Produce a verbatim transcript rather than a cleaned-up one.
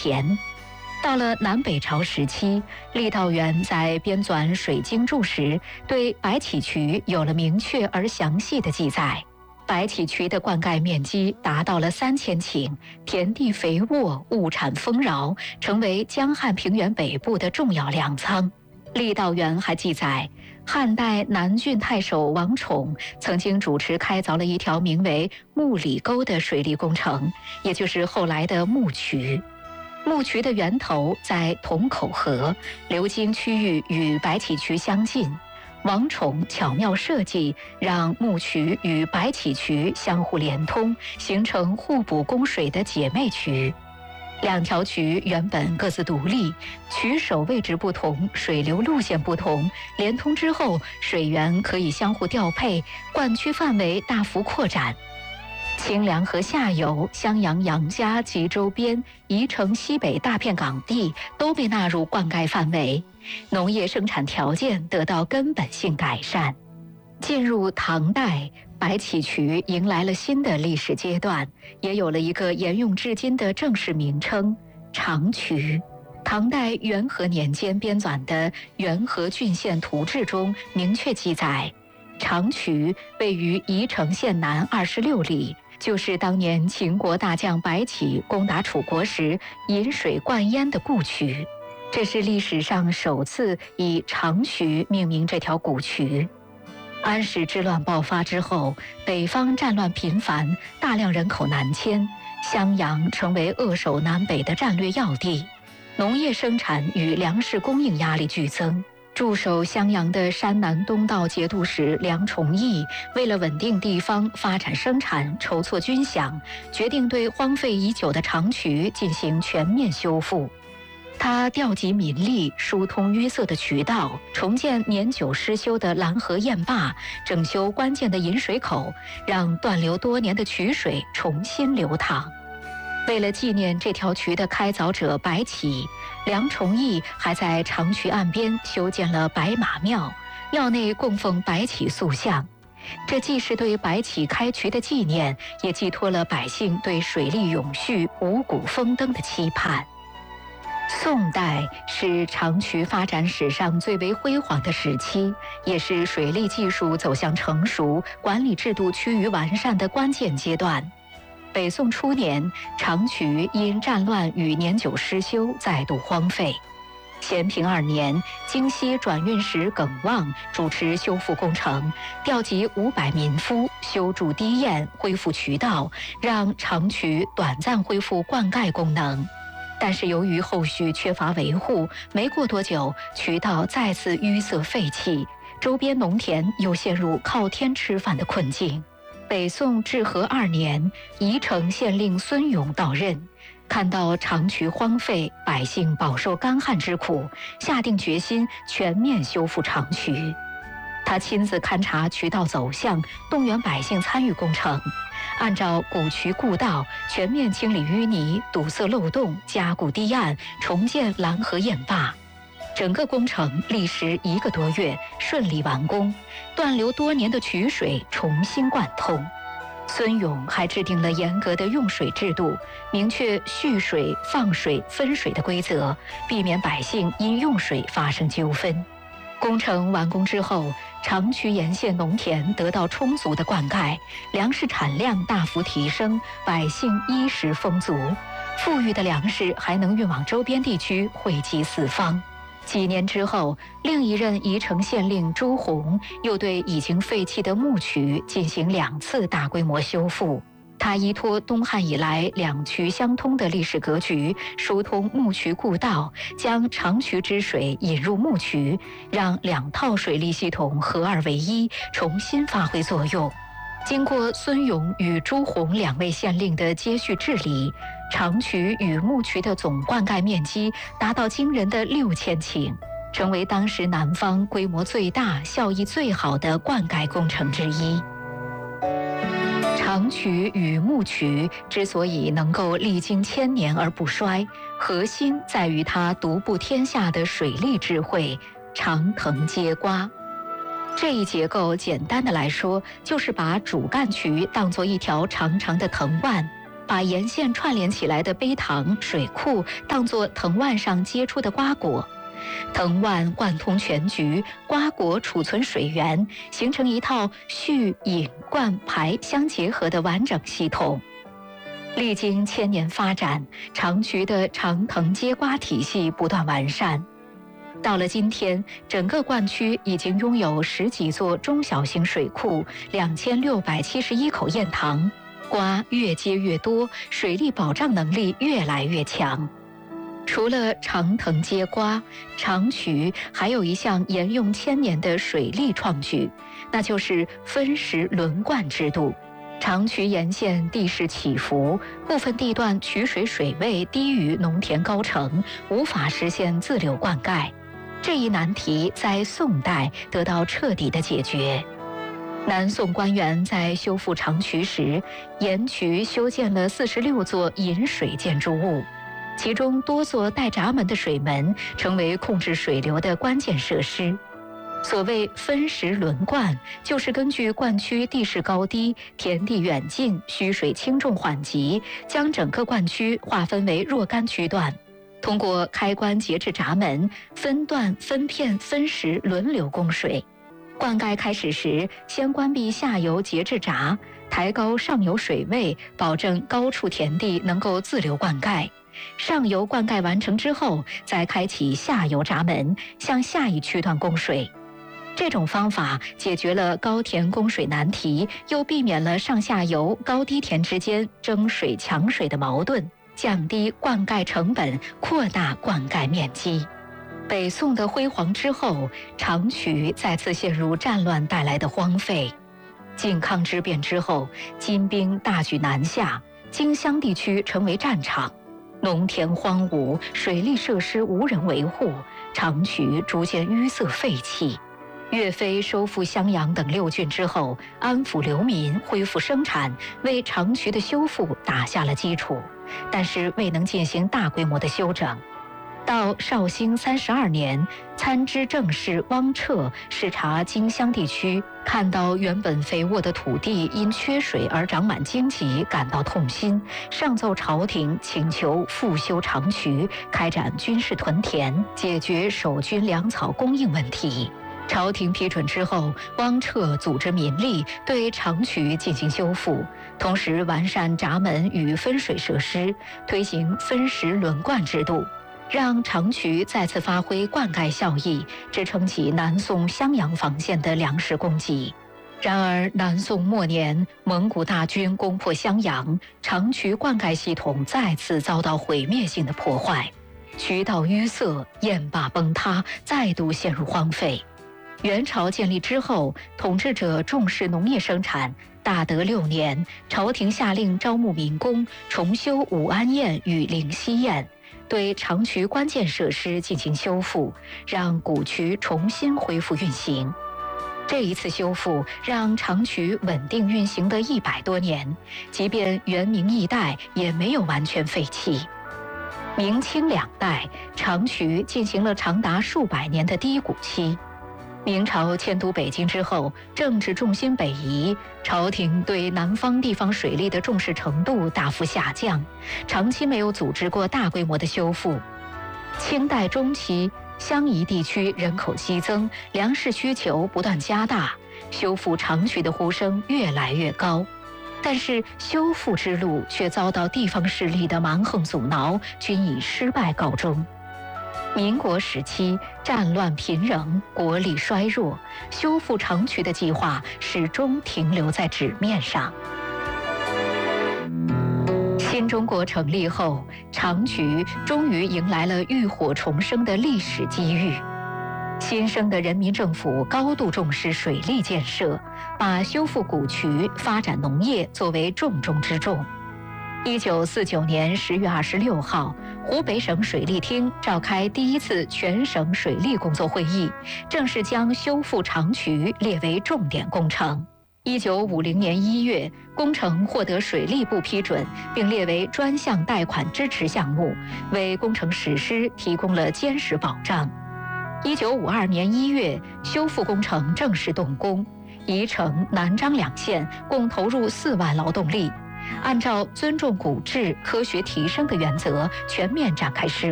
田。到了南北朝时期，郦道元在编纂《水经注》时，对白起渠有了明确而详细的记载。白起渠的灌溉面积达到了三千顷，田地肥沃，物产丰饶，成为江汉平原北部的重要粮仓。郦道元还记载，汉代南郡太守王宠曾经主持开凿了一条名为木里沟的水利工程，也就是后来的木渠。木渠的源头在同口河，流经区域与白起渠相近。王宠巧妙设计，让木渠与白起渠相互连通，形成互补供水的姐妹渠。两条渠原本各自独立，渠首位置不同，水流路线不同，连通之后，水源可以相互调配，灌区范围大幅扩展。清凉河下游、襄阳杨家及周边、宜城西北大片港地都被纳入灌溉范围，农业生产条件得到根本性改善。进入唐代，白起渠迎来了新的历史阶段，也有了一个沿用至今的正式名称——长渠。唐代元和年间编纂的《元和郡县图志》中明确记载，长渠位于宜城县南二十六里，就是当年秦国大将白起攻打楚国时引水灌淹的故渠。这是历史上首次以长渠命名这条古渠。安史之乱爆发之后，北方战乱频繁，大量人口南迁，襄阳成为扼守南北的战略要地，农业生产与粮食供应压力剧增。驻守襄阳的山南东道节度使梁崇义，为了稳定地方发展生产、筹措军饷，决定对荒废已久的长渠进行全面修复。他调集民力，疏通淤塞的渠道，重建年久失修的拦河堰坝，整修关键的引水口，让断流多年的渠水重新流淌。为了纪念这条渠的开凿者白起，梁崇义还在长渠岸边修建了白马庙，庙内供奉白起塑像。这既是对白起开渠的纪念，也寄托了百姓对水利永续、五谷丰登的期盼。宋代是长渠发展史上最为辉煌的时期，也是水利技术走向成熟、管理制度趋于完善的关键阶段。北宋初年，长渠因战乱与年久失修，再度荒废。咸平二年，京西转运使耿旺主持修复工程，调集五百民夫修筑堤堰，恢复渠道，让长渠短暂恢复灌溉功能。但是由于后续缺乏维护，没过多久，渠道再次淤塞废弃，周边农田又陷入靠天吃饭的困境。北宋至和二年，宜城县令孙勇到任，看到长渠荒废，百姓饱受干旱之苦，下定决心全面修复长渠。他亲自勘察渠道走向，动员百姓参与工程，按照古渠故道，全面清理淤泥，堵塞漏洞，加固堤岸，重建拦河堰坝。整个工程历时一个多月，顺利完工，断流多年的渠水重新贯通。孙勇还制定了严格的用水制度，明确蓄水、放水、分水的规则，避免百姓因用水发生纠纷。工程完工之后，长渠沿线农田得到充足的灌溉，粮食产量大幅提升，百姓衣食丰足，富裕的粮食还能运往周边地区，惠及四方。几年之后，另一任宜城县令朱洪又对已经废弃的木渠进行两次大规模修复。他依托东汉以来两渠相通的历史格局，疏通木渠故道，将长渠之水引入木渠，让两套水利系统合二为一，重新发挥作用。经过孙勇与朱洪两位县令的接续治理，长渠与木渠的总灌溉面积达到惊人的六千顷，成为当时南方规模最大、效益最好的灌溉工程之一。长渠与木渠之所以能够历经千年而不衰，核心在于它独步天下的水利智慧——长藤接瓜。这一结构简单的来说，就是把主干渠当作一条长长的藤蔓， 把沿线串联起来的陂塘、水库当作藤蔓上结出的瓜果，藤蔓贯通全局，瓜果储存水源，形成一套蓄、引、灌、排相结合的完整系统。历经千年发展，长渠的长藤接瓜体系不断完善。到了今天，整个灌区已经拥有十几座中小型水库，两千六百七十一口堰塘，瓜越结越多，水利保障能力越来越强。除了长藤接瓜，长渠还有一项沿用千年的水利创举，那就是分时轮灌制度。长渠沿线地势起伏，部分地段取水水位低于农田高程，无法实现自流灌溉。这一难题在宋代得到彻底的解决。南宋官员在修复长渠时，沿渠修建了四十六座引水建筑物，其中多座带闸门的水门成为控制水流的关键设施。所谓分时轮灌，就是根据灌区地势高低、田地远近、需水轻重缓急，将整个灌区划分为若干区段，通过开关节制闸门，分段、分片、分时轮流供水。灌溉开始时，先关闭下游节制闸，抬高上游水位，保证高处田地能够自流灌溉。上游灌溉完成之后，再开启下游闸门，向下一区段供水。这种方法解决了高田供水难题，又避免了上下游高低田之间争水抢水的矛盾，降低灌溉成本，扩大灌溉面积。北宋的辉煌之后，长渠再次陷入战乱带来的荒废。靖康之变之后，金兵大举南下，荆襄地区成为战场，农田荒芜，水利设施无人维护，长渠逐渐淤塞废弃。岳飞收复襄阳等六郡之后，安抚流民，恢复生产，为长渠的修复打下了基础，但是未能进行大规模的修整。到绍兴三十二年，参知政事汪彻视察荆襄地区，看到原本肥沃的土地因缺水而长满荆棘，感到痛心，上奏朝廷请求复修长渠，开展军事屯田，解决守军粮草供应问题。朝廷批准之后，汪彻组织民力对长渠进行修复，同时完善闸门与分水设施，推行分时轮灌制度，让长渠再次发挥灌溉效益，支撑起南宋襄阳防线的粮食供给。然而，南宋末年，蒙古大军攻破襄阳，长渠灌溉系统再次遭到毁灭性的破坏，渠道淤塞，堰坝崩塌，再度陷入荒废。元朝建立之后，统治者重视农业生产。大德六年，朝廷下令招募民工，重修武安堰与灵溪堰，对长渠关键设施进行修复，让古渠重新恢复运行。这一次修复让长渠稳定运行的一百多年，即便元明易代，也没有完全废弃。明清两代，长渠进行了长达数百年的低谷期。明朝迁都北京之后，政治重心北移，朝廷对南方地方水利的重视程度大幅下降，长期没有组织过大规模的修复。清代中期，襄夷地区人口激增，粮食需求不断加大，修复长渠的呼声越来越高。但是修复之路却遭到地方势力的蛮横阻挠，均以失败告终。民国时期，战乱频仍，国力衰弱，修复长渠的计划始终停留在纸面上。新中国成立后，长渠终于迎来了浴火重生的历史机遇。新生的人民政府高度重视水利建设，把修复古渠、发展农业作为重中之重。一九四九年十月二十六号，湖北省水利厅召开第一次全省水利工作会议，正式将修复长渠列为重点工程。一九五零年一月，工程获得水利部批准，并列为专项贷款支持项目，为工程实施提供了坚实保障。一九五二年一月，修复工程正式动工，宜城、南漳两县共投入四万劳动力。 按照尊重古制、科学提升的原则，全面展开施